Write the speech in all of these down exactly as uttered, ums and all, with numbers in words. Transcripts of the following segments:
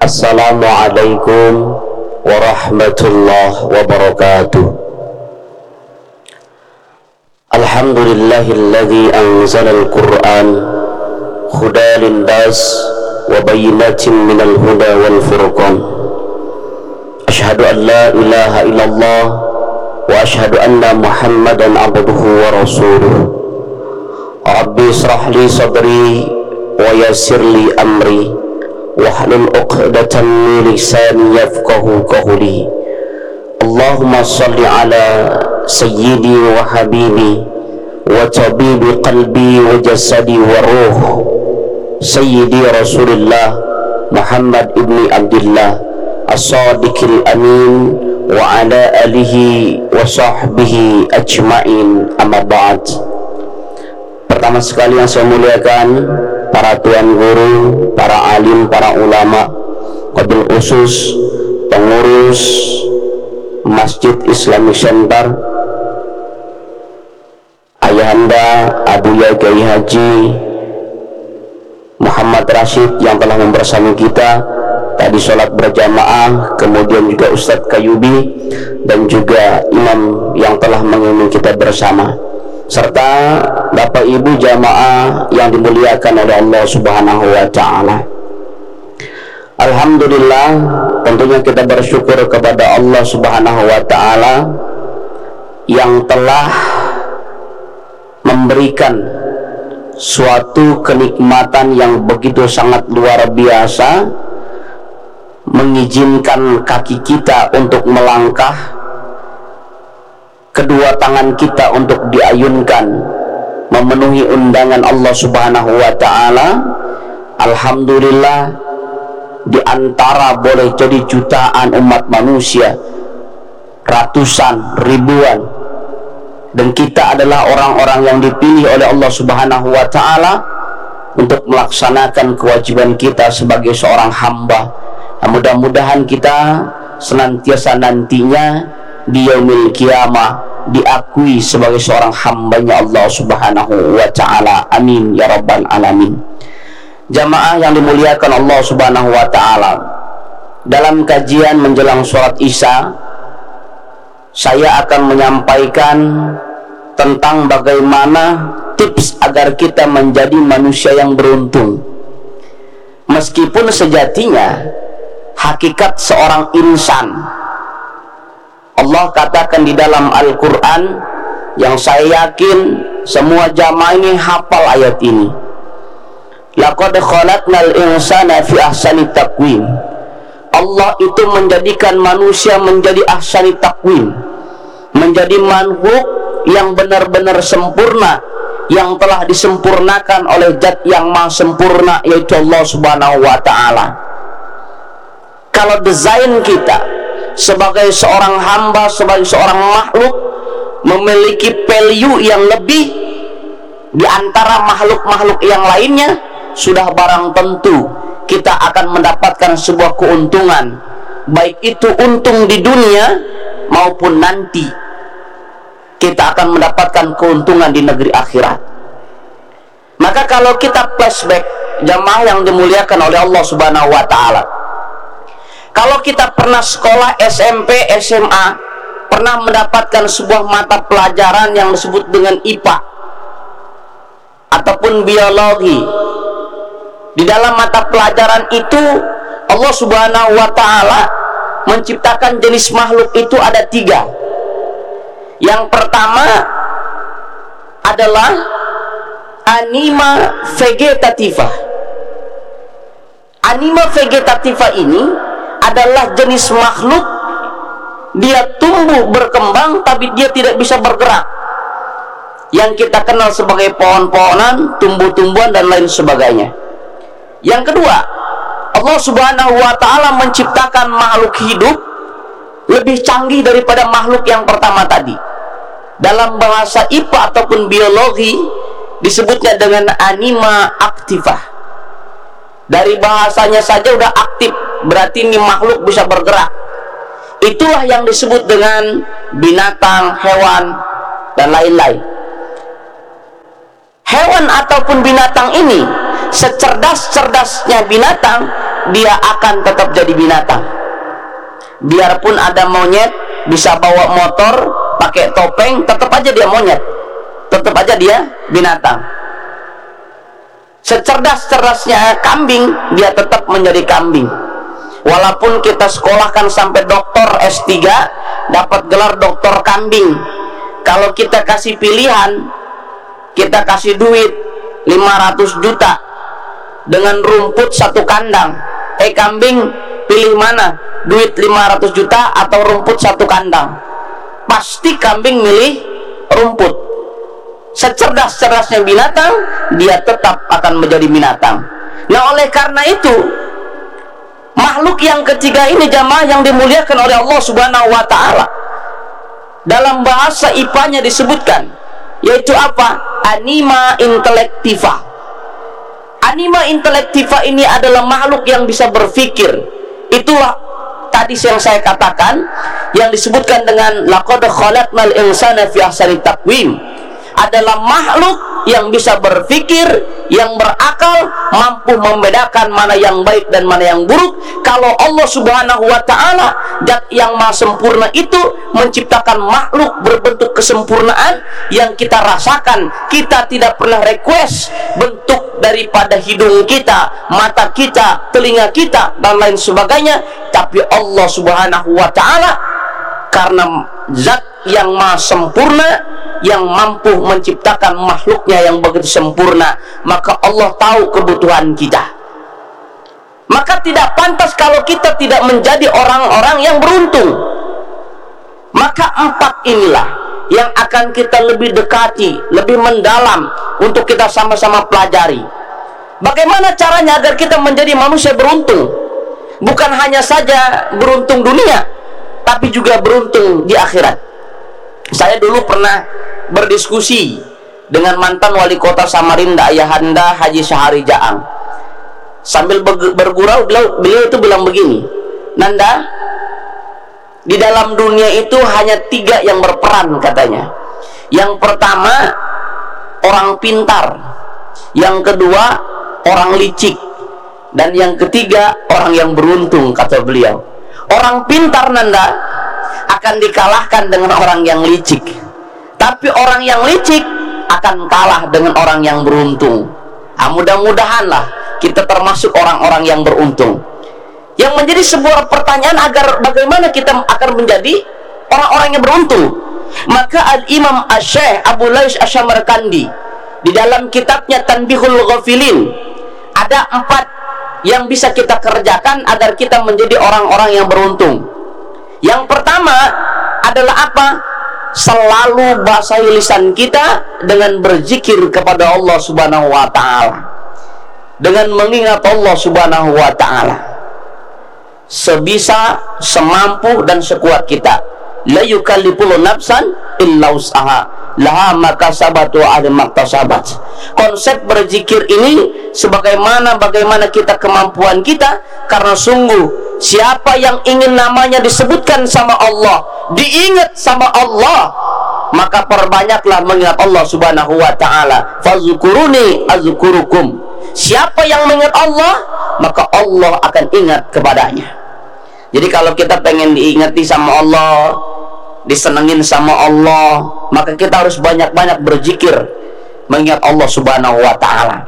Assalamualaikum warahmatullahi wabarakatuh. Alhamdulillahilladzi anzala al-Qur'an hudan lin-nas wa bayyinatin minal huda wal furqan. Asyhadu an la ilaha illallah wa asyhadu anna Muhammadan abduhu wa rasuluh. Rabbi israh li sadri wa yassir li amri wahlul uqdatan min lisani yafqahu qawli. Allahumma shalli ala sayyidi wa habibi wa tabibi qalbi wa jasadi wa ruh sayyidi Rasulullah Muhammad ibni Abdullah as-sadiqil amin wa ala alihi wa sahbihi ajma'in, amma ba'd. Pertama sekali yang saya muliakan para tuan guru, para alim, para ulama, qabil usus, pengurus Masjid Islamic Center, Ayahanda Abuya Kiai Haji Muhammad Rashid yang telah membersami kita tadi sholat berjamaah, kemudian juga Ustadz Kayubi dan juga imam yang telah mengimami kita bersama, serta Bapak Ibu jamaah yang dimuliakan oleh Allah Subhanahu wa Ta'ala. Alhamdulillah, tentunya kita bersyukur kepada Allah Subhanahu wa Ta'ala yang telah memberikan suatu kenikmatan yang begitu sangat luar biasa, mengizinkan kaki kita untuk melangkah, kedua tangan kita untuk diayunkan memenuhi undangan Allah Subhanahu wa Ta'ala. Alhamdulillah, di antara boleh jadi jutaan umat manusia, ratusan, ribuan, dan kita adalah orang-orang yang dipilih oleh Allah Subhanahu wa Ta'ala untuk melaksanakan kewajiban kita sebagai seorang hamba. Nah, mudah-mudahan kita senantiasa nantinya di yaumil qiyamah diakui sebagai seorang hambanya Allah Subhanahu wa Ta'ala. Amin ya rabbal alamin. Jamaah yang dimuliakan Allah Subhanahu wa Ta'ala, dalam kajian menjelang sholat Isya, saya akan menyampaikan tentang bagaimana tips agar kita menjadi manusia yang beruntung. Meskipun sejatinya hakikat seorang insan, Allah katakan di dalam Al-Quran, yang saya yakin semua jamaah ini hafal ayat ini, laqad khalaqnal insana fi ahsani taqwim. Allah itu menjadikan manusia menjadi ahsani taqwim, menjadi makhluk yang benar-benar sempurna, yang telah disempurnakan oleh Zat yang maha sempurna, yaitu Allah Subhanahu wa Ta'ala. Kalau desain kita sebagai seorang hamba, sebagai seorang makhluk memiliki value yang lebih di antara makhluk-makhluk yang lainnya, sudah barang tentu kita akan mendapatkan sebuah keuntungan, baik itu untung di dunia maupun nanti kita akan mendapatkan keuntungan di negeri akhirat. Maka kalau kita flashback, jamaah yang dimuliakan oleh Allah Subhanahu wa Ta'ala, kalau kita pernah sekolah S M P, S M A, pernah mendapatkan sebuah mata pelajaran yang disebut dengan I P A ataupun biologi. Di dalam mata pelajaran itu Allah Subhanahu wa Ta'ala menciptakan jenis makhluk itu ada tiga. Yang pertama adalah anima vegetativa. Anima vegetativa ini adalah jenis makhluk, dia tumbuh berkembang tapi dia tidak bisa bergerak, yang kita kenal sebagai pohon-pohonan, tumbuh-tumbuhan dan lain sebagainya. Yang kedua, Allah Subhanahu wa Ta'ala menciptakan makhluk hidup lebih canggih daripada makhluk yang pertama tadi. Dalam bahasa I P A ataupun biologi disebutnya dengan anima aktiva. Dari bahasanya saja udah aktif, berarti ini makhluk bisa bergerak. Itulah yang disebut dengan binatang, hewan, dan lain-lain. Hewan ataupun binatang ini secerdas-cerdasnya binatang, dia akan tetap jadi binatang. Biarpun ada monyet bisa bawa motor, pakai topeng, tetap aja dia monyet, tetap aja dia binatang. Secerdas-cerdasnya kambing, dia tetap menjadi kambing. Walaupun kita sekolahkan sampai doktor S tiga, dapat gelar doktor kambing, kalau kita kasih pilihan, kita kasih duit lima ratus juta dengan rumput satu kandang, eh kambing pilih mana? Duit lima ratus juta atau rumput satu kandang? Pasti kambing milih rumput. Secerdas-cerdasnya binatang, dia tetap akan menjadi binatang. Nah, oleh karena itu, makhluk yang ketiga ini jamaah yang dimuliakan oleh Allah Subhanahu wa taala, dalam bahasa I P A-nya disebutkan, yaitu apa? Anima intelektiva. Anima intelektiva ini adalah makhluk yang bisa berpikir. Itulah tadi yang saya katakan, yang disebutkan dengan laqad khalaqnal insana fi ahsani taqwim, adalah makhluk yang bisa berpikir, yang berakal, mampu membedakan mana yang baik dan mana yang buruk. Kalau Allah Subhanahu wa taala, zat yang maha sempurna itu, menciptakan makhluk berbentuk kesempurnaan yang kita rasakan, kita tidak pernah request bentuk daripada hidung kita, mata kita, telinga kita, dan lain sebagainya. Tapi Allah Subhanahu wa taala, karena zat yang maha sempurna, yang mampu menciptakan makhluknya yang begitu sempurna, maka Allah tahu kebutuhan kita. Maka tidak pantas kalau kita tidak menjadi orang-orang yang beruntung. Maka empat inilah yang akan kita lebih dekati, lebih mendalam, untuk kita sama-sama pelajari. Bagaimana caranya agar kita menjadi manusia beruntung? Bukan hanya saja beruntung dunia, tapi juga beruntung di akhirat. Saya dulu pernah berdiskusi dengan mantan wali kota Samarinda, Ayahanda Haji Syahari Jaang. Sambil bergurau, beliau, beliau itu bilang begini, Nanda, di dalam dunia itu hanya tiga yang berperan katanya. Yang pertama, orang pintar. Yang kedua, orang licik. Dan yang ketiga, orang yang beruntung, kata beliau. Orang pintar, Nanda, akan dikalahkan dengan orang yang licik, tapi orang yang licik akan kalah dengan orang yang beruntung. Nah, mudah-mudahanlah kita termasuk orang-orang yang beruntung. Yang menjadi sebuah pertanyaan agar bagaimana kita akan menjadi orang-orang yang beruntung. Maka Al-Imam Asy-Syaikh Abu Lais Asy-Syamarkandi di dalam kitabnya Tanbihul Ghafilin, ada empat yang bisa kita kerjakan agar kita menjadi orang-orang yang beruntung. Yang pertama adalah apa? Selalu basahi lisan kita dengan berzikir kepada Allah Subhanahu wa taala, dengan mengingat Allah Subhanahu wa taala sebisa, semampu dan sekuat kita. La yukallifullahu nafsan illa wus'aha, laha ma kasabat wa 'alaiha ma iktasabat. Konsep berzikir ini sebagaimana bagaimana kita kemampuan kita, karena sungguh siapa yang ingin namanya disebutkan sama Allah, diingat sama Allah, maka perbanyaklah mengingat Allah Subhanahu wa taala. Fazkuruni azkurukum. Siapa yang mengingat Allah, maka Allah akan ingat kepadanya. Jadi kalau kita pengen diingati sama Allah, disenengin sama Allah, maka kita harus banyak-banyak berzikir, mengingat Allah Subhanahu wa taala.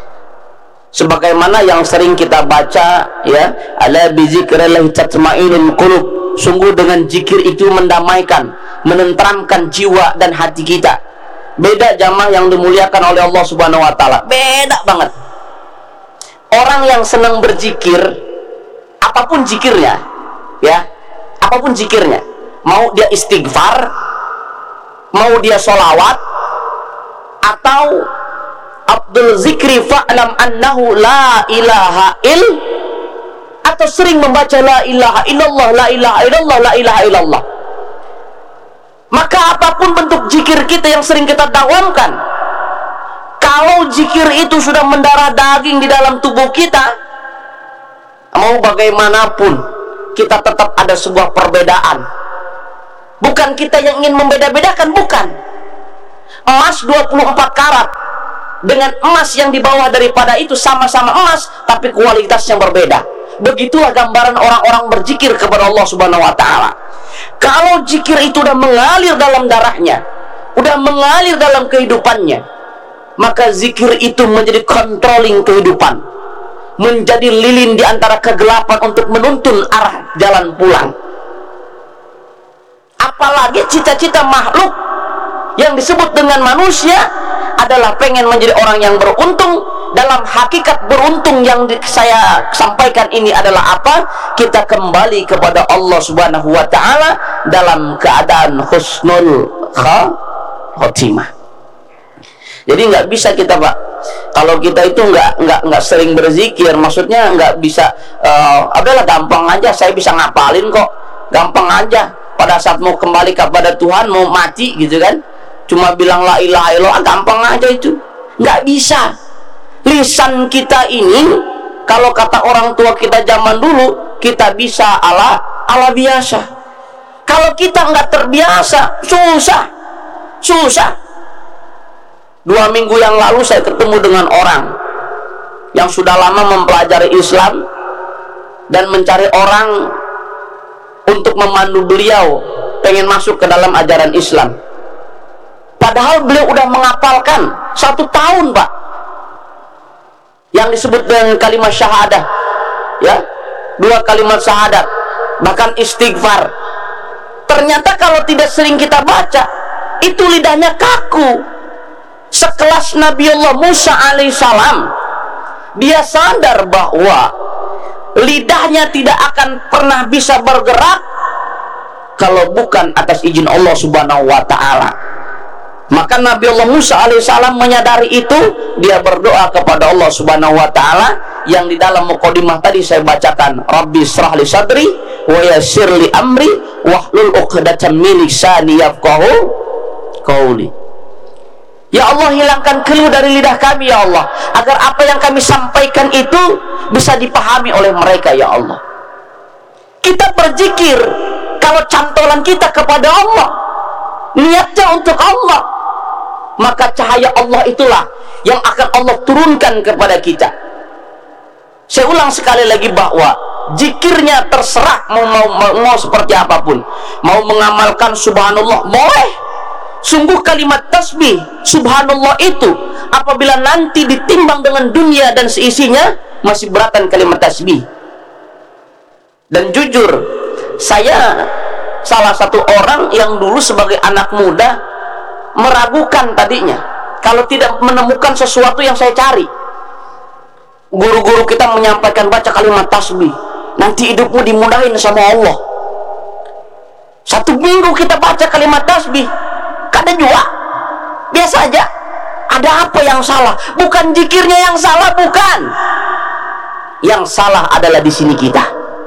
Sebagaimana yang sering kita baca, ya, ala bi dzikrillah tatma'innul qulub. Sungguh dengan zikir itu mendamaikan, menenteramkan jiwa dan hati kita. Beda jamaah yang dimuliakan oleh Allah Subhanahu wa taala, beda banget. Orang yang senang berzikir, apapun zikirnya, ya, apapun zikirnya, mau dia istighfar, mau dia sholawat, atau Abdul Zikri fa'lam annahu la ilaha il, atau sering membaca la ilaha illallah, la ilaha illallah, la ilaha illallah. Maka apapun bentuk zikir kita yang sering kita dawamkan, kalau zikir itu sudah mendarah daging di dalam tubuh kita, mau bagaimanapun kita tetap ada sebuah perbedaan. Bukan kita yang ingin membeda-bedakan, bukan. Emas dua puluh empat karat dengan emas yang di bawah daripada itu sama-sama emas, tapi kualitasnya berbeda. Begitulah gambaran orang-orang berzikir kepada Allah Subhanahu wa taala. Kalau zikir itu udah mengalir dalam darahnya, udah mengalir dalam kehidupannya, maka zikir itu menjadi controlling kehidupan, menjadi lilin di antara kegelapan untuk menuntun arah jalan pulang. Apalagi cita-cita makhluk yang disebut dengan manusia adalah pengen menjadi orang yang beruntung. Dalam hakikat beruntung yang saya sampaikan ini adalah apa? Kita kembali kepada Allah Subhanahu wa taala dalam keadaan husnul khotimah. Jadi nggak bisa kita, Pak, kalau kita itu nggak nggak nggak sering berzikir, maksudnya nggak bisa uh, adalah gampang aja, saya bisa ngapalin kok, gampang aja. Pada saat mau kembali kepada Tuhan, mau mati gitu kan, cuma bilang la ilaha illallah, gampang aja itu. Nggak bisa. Lisan kita ini, kalau kata orang tua kita zaman dulu, kita bisa ala ala biasa. Kalau kita nggak terbiasa, susah, susah. Dua minggu yang lalu saya ketemu dengan orang yang sudah lama mempelajari Islam dan mencari orang untuk memandu beliau pengen masuk ke dalam ajaran Islam. Padahal beliau udah menghafalkan satu tahun, Pak, yang disebut dengan kalimat syahadah, ya, dua kalimat syahadat, bahkan istighfar. Ternyata kalau tidak sering kita baca, itu lidahnya kaku. Sekelas Nabiullah Musa alaihissalam, dia sadar bahwa lidahnya tidak akan pernah bisa bergerak kalau bukan atas izin Allah Subhanahu wa taala. Maka Nabiullah Musa alaihissalam menyadari itu, dia berdoa kepada Allah Subhanahu wa taala yang di dalam mukadimah tadi saya bacakan, Rabbi shrah li sadri wa yassir li amri wahlul 'uqdatam min lisani yafqahu qauli. Ya Allah, hilangkan keluh dari lidah kami ya Allah, agar apa yang kami sampaikan itu bisa dipahami oleh mereka ya Allah. Kita berzikir kalau cantolan kita kepada Allah, niatnya untuk Allah, maka cahaya Allah itulah yang akan Allah turunkan kepada kita. Saya ulang sekali lagi bahwa zikirnya terserah mau, mau, mau, mau seperti apapun. Mau mengamalkan subhanallah, boleh. Sungguh kalimat tasbih subhanallah itu apabila nanti ditimbang dengan dunia dan seisinya, masih beratan kalimat tasbih. Dan jujur, saya salah satu orang yang dulu sebagai anak muda meragukan tadinya kalau tidak menemukan sesuatu yang saya cari. Guru-guru kita menyampaikan baca kalimat tasbih, nanti hidupmu dimudahin sama Allah. Satu minggu kita baca kalimat tasbih, kadang juga biasa aja. Ada apa yang salah? Bukan zikirnya yang salah, bukan. Yang salah adalah di sini kita.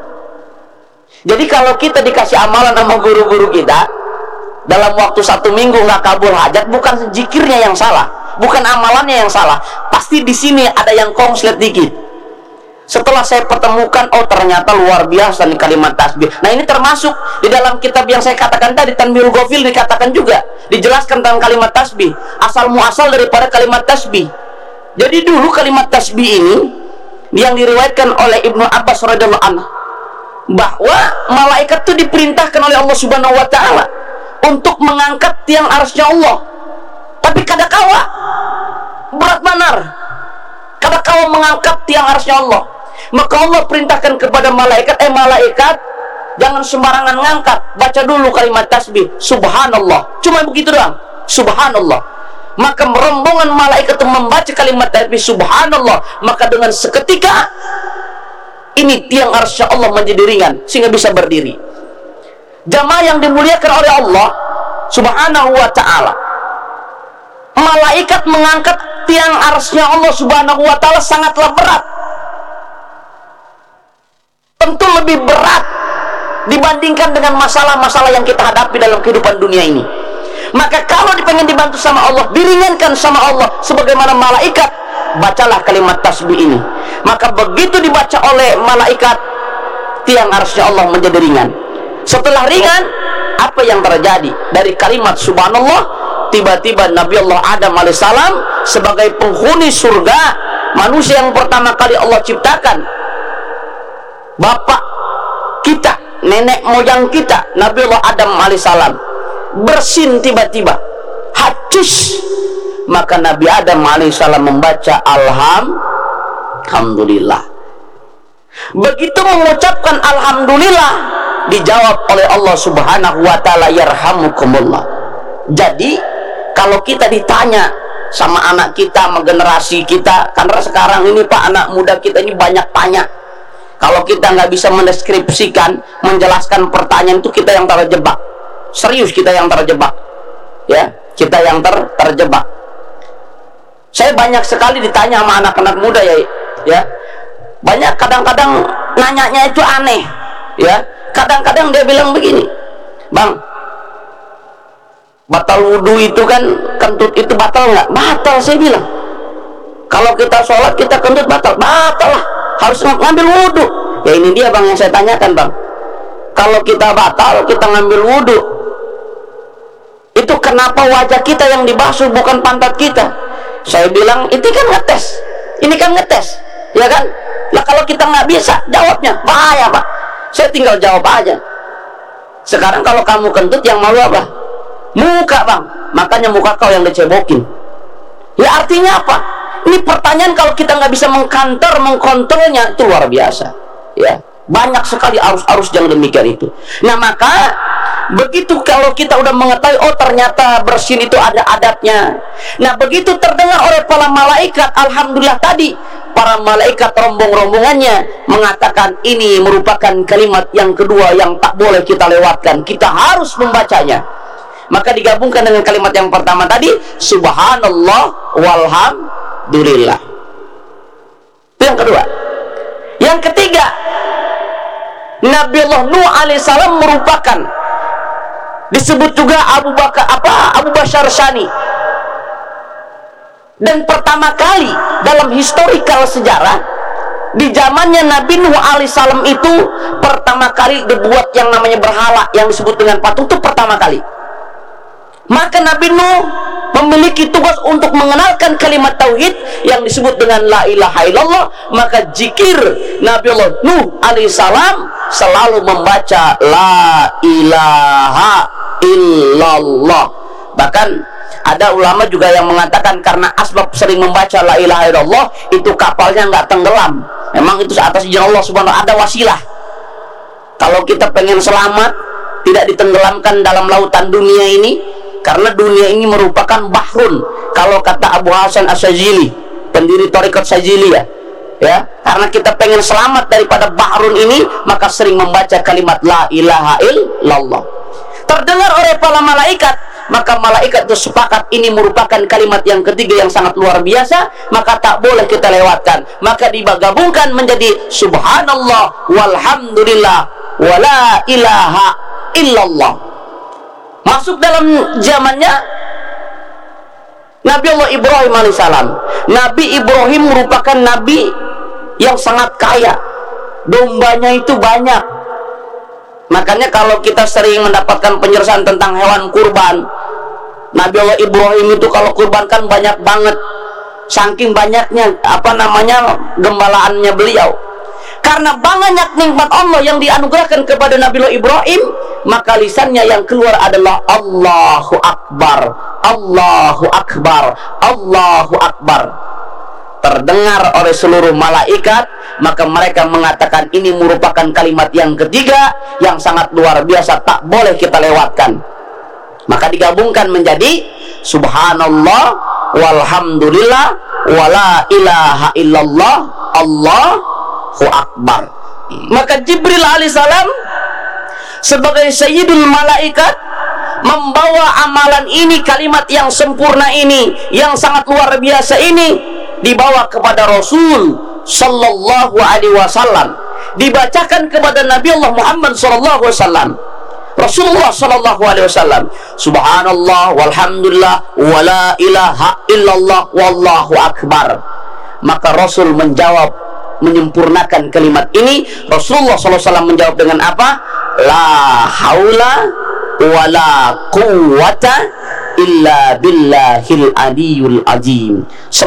Jadi kalau kita dikasih amalan sama guru-guru kita, dalam waktu satu minggu nggak kabul hajat, bukan zikirnya yang salah, bukan amalannya yang salah, pasti di sini ada yang konslet dikit. Setelah saya pertemukan, oh ternyata luar biasa nih kalimat tasbih. Nah ini termasuk di dalam kitab yang saya katakan tadi, Tanbihul Ghafil, dikatakan juga, dijelaskan tentang kalimat tasbih, asal muasal daripada kalimat tasbih. Jadi dulu kalimat tasbih ini yang diriwayatkan oleh Ibnu Abbas radhiyallahu anhu, bahwa malaikat itu diperintahkan oleh Allah Subhanahu wa taala untuk mengangkat tiang arsy Allah. Tapi kadakawa berat benar, kadakawa mengangkat tiang arsy Allah, maka Allah perintahkan kepada malaikat, eh malaikat jangan sembarangan ngangkat, baca dulu kalimat tasbih subhanallah, cuma begitu doang, subhanallah. Maka rombongan malaikat itu membaca kalimat tasbih subhanallah, maka dengan seketika ini tiang arsy Allah menjadi ringan sehingga bisa berdiri. Jamaah yang dimuliakan oleh Allah Subhanahu wa ta'ala, malaikat mengangkat tiang arsy Allah Subhanahu wa ta'ala sangatlah berat, tentu lebih berat dibandingkan dengan masalah-masalah yang kita hadapi dalam kehidupan dunia ini. Maka kalau dipengen dibantu sama Allah, diringankan sama Allah sebagaimana malaikat, bacalah kalimat tasbih ini. Maka begitu dibaca oleh malaikat, tiang arsy Allah menjadi ringan. Setelah ringan, apa yang terjadi? Dari kalimat subhanallah, tiba-tiba Nabi Allah Adam alaihissalam sebagai penghuni surga, manusia yang pertama kali Allah ciptakan, bapak kita, nenek moyang kita, Nabiullah Adam alaihissalam bersin tiba-tiba, hacus, maka Nabi Adam alaihissalam membaca alhamdulillah. Begitu mengucapkan alhamdulillah, dijawab oleh Allah Subhanahu wa taala, yarhamukumullah. Jadi kalau kita ditanya sama anak kita, sama generasi kita, karena sekarang ini Pak, anak muda kita ini banyak tanya. Kalau kita nggak bisa mendeskripsikan, menjelaskan pertanyaan itu, kita yang terjebak. Serius, kita yang terjebak. Ya, kita yang ter terjebak. Saya banyak sekali ditanya sama anak-anak muda ya, ya. Banyak kadang-kadang nanyanya itu aneh, ya. Kadang-kadang dia bilang begini, Bang, batal wudhu itu kan, kentut itu batal nggak? Batal, saya bilang. Kalau kita sholat kita kentut batal, batal lah, harus ngambil wudhu. Ya ini dia Bang yang saya tanyakan Bang. Kalau kita batal, kita ngambil wudhu, itu kenapa wajah kita yang dibasuh bukan pantat kita? Saya bilang itu kan ngetes, ini kan ngetes, ya kan? Lah kalau kita nggak bisa jawabnya, bahaya Pak. Saya tinggal jawab aja. Sekarang kalau kamu kentut, yang malu apa? Muka Bang, makanya muka kau yang dicebokin. Ya artinya apa? Ini pertanyaan kalau kita nggak bisa mengkantor, mengkontrolnya, itu luar biasa. Ya, banyak sekali arus-arus yang demikian itu. Nah maka begitu kalau kita udah mengetahui, oh ternyata bersin itu ada adatnya. Nah begitu terdengar oleh para malaikat, alhamdulillah tadi para malaikat rombong-rombongannya mengatakan ini merupakan kalimat yang kedua yang tak boleh kita lewatkan, kita harus membacanya. Maka digabungkan dengan kalimat yang pertama tadi, subhanallah walhamdulillah. Itu yang kedua. Yang ketiga, Nabiullah Nuh alaihissalam merupakan, disebut juga Abu Bakar apa Abu Bashar Syani. Dan pertama kali dalam historikal sejarah, di zamannya Nabi Nuh alaihissalam itu pertama kali dibuat yang namanya berhala yang disebut dengan patung, itu pertama kali. Maka Nabi Nuh memiliki tugas untuk mengenalkan kalimat tauhid yang disebut dengan la ilaha illallah. Maka zikir Nabiullah Nuh alaihissalam selalu membaca la ilaha illallah. Bahkan ada ulama juga yang mengatakan karena asbab sering membaca la ilaha illallah, itu kapalnya nggak tenggelam. Memang itu atas izin Allah subhanahu wa ta'ala, ada wasilah. Kalau kita pengen selamat, tidak ditenggelamkan dalam lautan dunia ini, karena dunia ini merupakan bahrun. Kalau kata Abu Hasan As-Sajili, pendiri Thariqat Sajiliyah, ya, karena kita pengen selamat daripada bahrun ini, maka sering membaca kalimat la ilaha illallah. Terdengar oleh para malaikat, maka malaikat itu sepakat ini merupakan kalimat yang ketiga yang sangat luar biasa, maka tak boleh kita lewatkan. Maka digabungkan menjadi subhanallah walhamdulillah wala ilaha illallah. Masuk dalam zamannya Nabi Allah Ibrahim alaihissalam. Nabi Ibrahim merupakan nabi yang sangat kaya, dombanya itu banyak. Makanya kalau kita sering mendapatkan penjelasan tentang hewan kurban, Nabi Allah Ibrahim itu kalau kurban kan banyak banget, saking banyaknya apa namanya gembalaannya beliau. Karena banyak nikmat Allah yang dianugerahkan kepada Nabi Allah Ibrahim, maka lisannya yang keluar adalah Allahu Akbar, Allahu Akbar, Allahu Akbar. Terdengar oleh seluruh malaikat, maka mereka mengatakan ini merupakan kalimat yang ketiga yang sangat luar biasa, tak boleh kita lewatkan. Maka digabungkan menjadi subhanallah walhamdulillah wala ilaha illallah Allahu Akbar. Maka Jibril alaihissalam sebagai sayyidul malaikat membawa amalan ini, kalimat yang sempurna ini, yang sangat luar biasa ini, dibawa kepada Rasul sallallahu alaihi wasallam, dibacakan kepada Nabi Allah Muhammad sallallahu alaihi wasallam. Rasulullah sallallahu alaihi wasallam, subhanallah walhamdulillah wala ilaha illallah wallahu akbar. Maka Rasul menjawab, menyempurnakan kalimat ini. Rasulullah sallallahu alaihi wasallam menjawab dengan apa? La haula wala quwwata illa billahil aliyul azim.